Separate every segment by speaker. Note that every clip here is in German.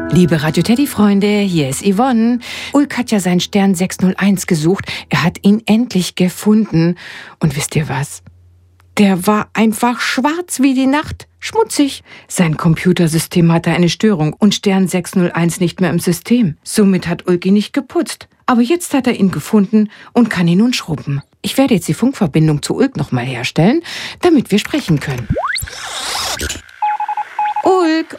Speaker 1: Liebe Radio Teddy-Freunde, hier ist Yvonne. Ulk hat ja seinen Stern 601 gesucht. Er hat ihn endlich gefunden. Und wisst ihr was? Der war einfach schwarz wie die Nacht, schmutzig. Sein Computersystem hatte eine Störung und Stern 601 nicht mehr im System. Somit hat Ulk ihn nicht geputzt. Aber jetzt hat er ihn gefunden und kann ihn nun schrubben. Ich werde jetzt die Funkverbindung zu Ulk nochmal herstellen, damit wir sprechen können. Ulk!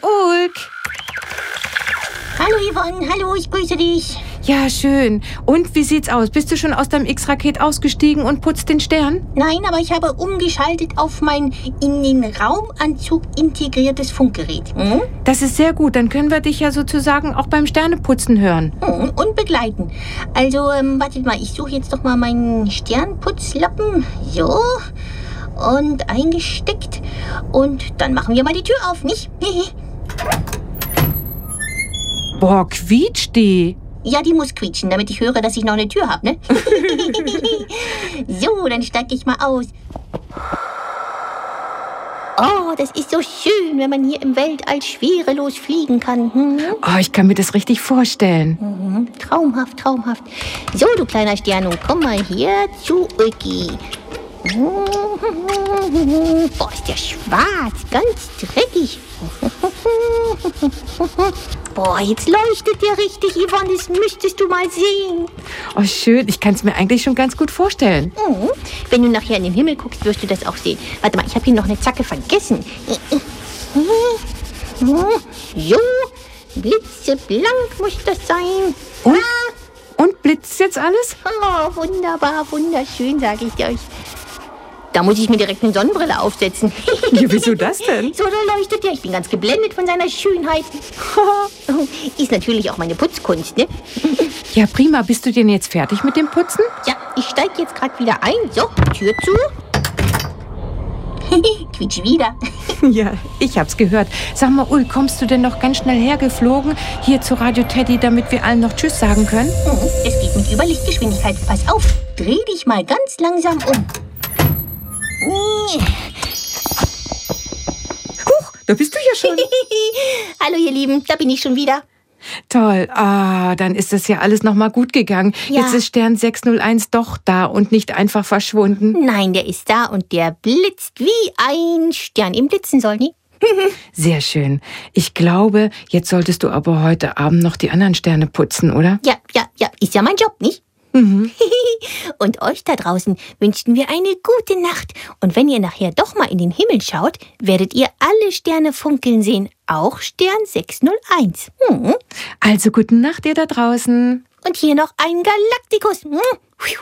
Speaker 2: Hallo Yvonne, hallo, ich grüße dich.
Speaker 1: Ja, schön. Und wie sieht's aus? Bist du schon aus deinem X-Raket ausgestiegen und putzt den Stern?
Speaker 2: Nein, aber ich habe umgeschaltet auf mein in den Raumanzug integriertes Funkgerät.
Speaker 1: Das ist sehr gut. Dann können wir dich ja sozusagen auch beim Sterneputzen hören.
Speaker 2: Und begleiten. Also, wartet mal, ich suche jetzt doch mal meinen Sternputzlappen. So. Und eingesteckt. Und dann machen wir mal die Tür auf, nicht?
Speaker 1: Boah, quietscht die.
Speaker 2: Ja, die muss quietschen, damit ich höre, dass ich noch eine Tür habe, ne? So, dann steige ich mal aus. Oh, das ist so schön, wenn man hier im Weltall schwerelos fliegen kann.
Speaker 1: Oh, ich kann mir das richtig vorstellen.
Speaker 2: Traumhaft, traumhaft. So, du kleiner Sternung, komm mal hier zu Ulki. Boah, ist der schwarz, ganz dreckig. Boah, jetzt leuchtet der richtig, Yvonne, das müsstest du mal sehen.
Speaker 1: Oh, schön. Ich kann es mir eigentlich schon ganz gut vorstellen.
Speaker 2: Wenn du nachher in den Himmel guckst, wirst du das auch sehen. Warte mal, ich habe hier noch eine Zacke vergessen. So, blitzeblank muss das sein.
Speaker 1: Und blitzt jetzt alles?
Speaker 2: Oh, wunderbar, wunderschön, sage ich euch. Da muss ich mir direkt eine Sonnenbrille aufsetzen.
Speaker 1: Ja, wieso das denn?
Speaker 2: So, da leuchtet der. Ich bin ganz geblendet von seiner Schönheit. Ist natürlich auch meine Putzkunst, ne?
Speaker 1: Ja, prima. Bist du denn jetzt fertig mit dem Putzen?
Speaker 2: Ja, ich steige jetzt gerade wieder ein. So, Tür zu. Quietsch wieder.
Speaker 1: Ja, ich hab's gehört. Sag mal, Ulk, kommst du denn noch ganz schnell hergeflogen, hier zu Radio Teddy, damit wir allen noch Tschüss sagen können?
Speaker 2: Es geht mit Überlichtgeschwindigkeit. Pass auf, dreh dich mal ganz langsam um.
Speaker 1: Huch, da bist du ja schon.
Speaker 2: Hallo ihr Lieben, da bin ich schon wieder.
Speaker 1: Toll, dann ist das ja alles nochmal gut gegangen.
Speaker 2: Ja.
Speaker 1: Jetzt ist Stern 601 doch da und nicht einfach verschwunden.
Speaker 2: Nein, der ist da und der blitzt wie ein Stern im Blitzen soll, nie?
Speaker 1: Sehr schön. Ich glaube, jetzt solltest du aber heute Abend noch die anderen Sterne putzen, oder?
Speaker 2: Ja, ist ja mein Job, nicht? Und euch da draußen wünschen wir eine gute Nacht. Und wenn ihr nachher doch mal in den Himmel schaut, werdet ihr alle Sterne funkeln sehen. Auch Stern 601.
Speaker 1: Also gute Nacht, ihr da draußen.
Speaker 2: Und hier noch ein Galaktikus.